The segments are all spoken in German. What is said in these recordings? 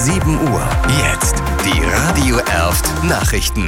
7 Uhr. Jetzt die Radio Erft Nachrichten.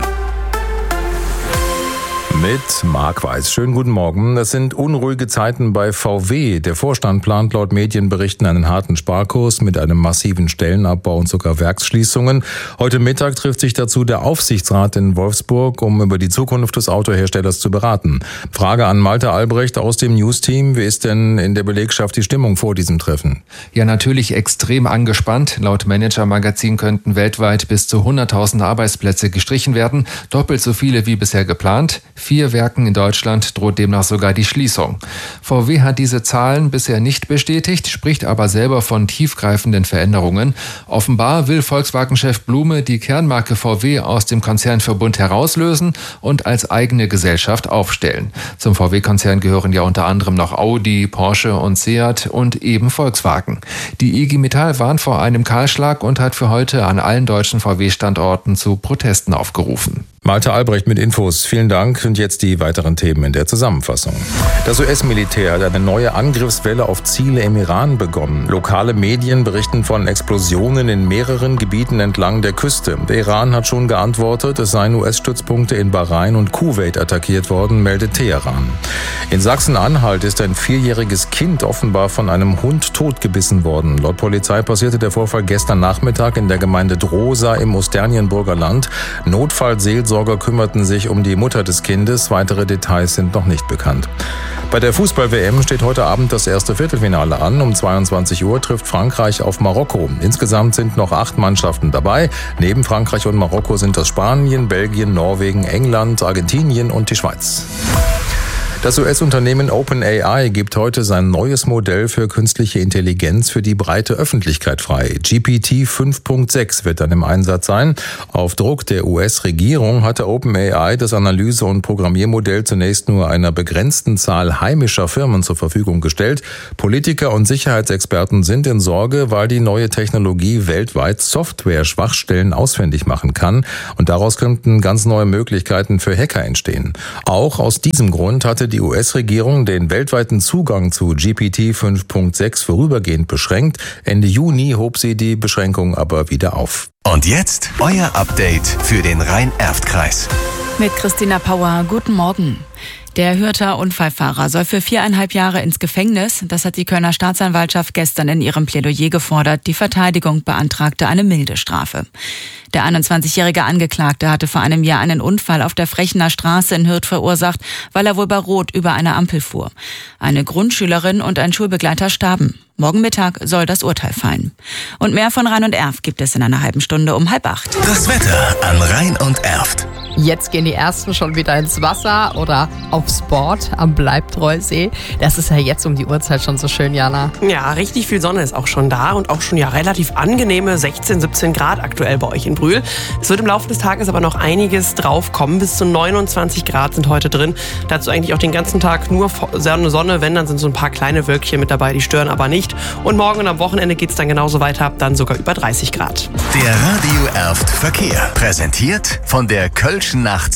Mit Marc Weiß. Schönen guten Morgen. Es sind unruhige Zeiten bei VW. Der Vorstand plant laut Medienberichten einen harten Sparkurs mit einem massiven Stellenabbau und sogar Werksschließungen. Heute Mittag trifft sich dazu der Aufsichtsrat in Wolfsburg, um über die Zukunft des Autoherstellers zu beraten. Frage an Malte Albrecht aus dem News-Team. Wie ist denn in der Belegschaft die Stimmung vor diesem Treffen? Ja, natürlich extrem angespannt. Laut Manager-Magazin könnten weltweit bis zu 100.000 Arbeitsplätze gestrichen werden. Doppelt so viele wie bisher geplant. 4 Werken in Deutschland droht demnach sogar die Schließung. VW hat diese Zahlen bisher nicht bestätigt, spricht aber selber von tiefgreifenden Veränderungen. Offenbar will Volkswagen-Chef Blume die Kernmarke VW aus dem Konzernverbund herauslösen und als eigene Gesellschaft aufstellen. Zum VW-Konzern gehören ja unter anderem noch Audi, Porsche und Seat und eben Volkswagen. Die IG Metall warnt vor einem Kahlschlag und hat für heute an allen deutschen VW-Standorten zu Protesten aufgerufen. Malte Albrecht mit Infos. Vielen Dank. Und jetzt die weiteren Themen in der Zusammenfassung. Das US-Militär hat eine neue Angriffswelle auf Ziele im Iran begonnen. Lokale Medien berichten von Explosionen in mehreren Gebieten entlang der Küste. Der Iran hat schon geantwortet, es seien US-Stützpunkte in Bahrain und Kuwait attackiert worden, meldet Teheran. In Sachsen-Anhalt ist ein 4-jähriges Kind offenbar von einem Hund totgebissen worden. Laut Polizei passierte der Vorfall gestern Nachmittag in der Gemeinde Drosa im Osternienburger Land. Notfallseelsorger kümmerten sich um die Mutter des Kindes. Weitere Details sind noch nicht bekannt. Bei der Fußball-WM steht heute Abend das erste Viertelfinale an. Um 22 Uhr trifft Frankreich auf Marokko. Insgesamt sind noch 8 Mannschaften dabei. Neben Frankreich und Marokko sind das Spanien, Belgien, Norwegen, England, Argentinien und die Schweiz. Das US-Unternehmen OpenAI gibt heute sein neues Modell für künstliche Intelligenz für die breite Öffentlichkeit frei. GPT 5.6 wird dann im Einsatz sein. Auf Druck der US-Regierung hatte OpenAI das Analyse- und Programmiermodell zunächst nur einer begrenzten Zahl heimischer Firmen zur Verfügung gestellt. Politiker und Sicherheitsexperten sind in Sorge, weil die neue Technologie weltweit Software-Schwachstellen ausfindig machen kann. Und daraus könnten ganz neue Möglichkeiten für Hacker entstehen. Auch aus diesem Grund hatte die US-Regierung den weltweiten Zugang zu GPT 5.6 vorübergehend beschränkt. Ende Juni hob sie die Beschränkung aber wieder auf. Und jetzt euer Update für den Rhein-Erft-Kreis. Mit Christina Pauer, guten Morgen. Der Hürther Unfallfahrer soll für 4,5 Jahre ins Gefängnis. Das hat die Kölner Staatsanwaltschaft gestern in ihrem Plädoyer gefordert. Die Verteidigung beantragte eine milde Strafe. Der 21-jährige Angeklagte hatte vor einem Jahr einen Unfall auf der Frechner Straße in Hürth verursacht, weil er wohl bei Rot über eine Ampel fuhr. Eine Grundschülerin und ein Schulbegleiter starben. Morgen Mittag soll das Urteil fallen. Und mehr von Rhein und Erft gibt es in einer halben Stunde um 7:30. Das Wetter an Rhein und Erft. Jetzt gehen die ersten schon wieder ins Wasser oder aufs Board am Bleibtreusee. Das ist ja jetzt um die Uhrzeit schon so schön, Jana. Ja, richtig viel Sonne ist auch schon da und auch schon relativ angenehme 16, 17 Grad aktuell bei euch in Brühl. Es wird im Laufe des Tages aber noch einiges draufkommen. Bis zu 29 Grad sind heute drin. Dazu eigentlich auch den ganzen Tag nur Sonne. Wenn, dann sind so ein paar kleine Wölkchen mit dabei, die stören aber nicht. Und morgen und am Wochenende geht es dann genauso weiter, dann sogar über 30 Grad. Der Radio Erft Verkehr. Präsentiert von der Kölschen Nacht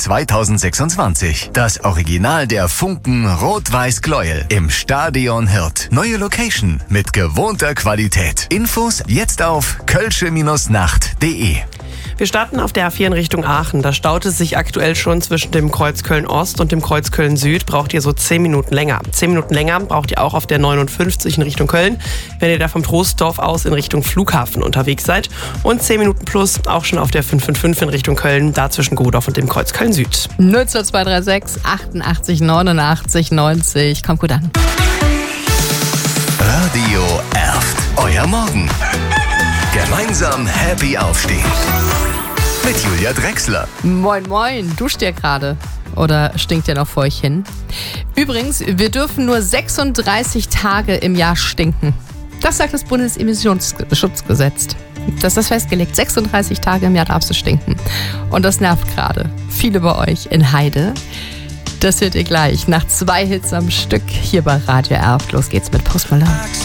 2026. Das Original der Funken Rot-Weiß-Gleuel im Stadion Hürth. Neue Location mit gewohnter Qualität. Infos jetzt auf kölsche-nacht.de. Wir starten auf der A4 in Richtung Aachen. Da staut es sich aktuell schon zwischen dem Kreuz Köln-Ost und dem Kreuz Köln-Süd. Braucht ihr so 10 Minuten länger. 10 Minuten länger braucht ihr auch auf der 59 in Richtung Köln, wenn ihr da vom Trostdorf aus in Richtung Flughafen unterwegs seid. Und 10 Minuten plus auch schon auf der 555 in Richtung Köln, da zwischen Godorf und dem Kreuz Köln-Süd. 02236 88 89 90. Kommt gut an. Radio Erft. Euer Morgen. Gemeinsam happy aufstehen. Mit Julia Drechsler. Moin, moin. Duscht ihr gerade? Oder stinkt ihr noch vor euch hin? Übrigens, wir dürfen nur 36 Tage im Jahr stinken. Das sagt das Bundesemissionsschutzgesetz. Das ist festgelegt. 36 Tage im Jahr darfst du stinken. Und das nervt gerade. Viele bei euch in Heide. Das hört ihr gleich nach 2 Hits am Stück hier bei Radio Erft. Los geht's mit Post Malone.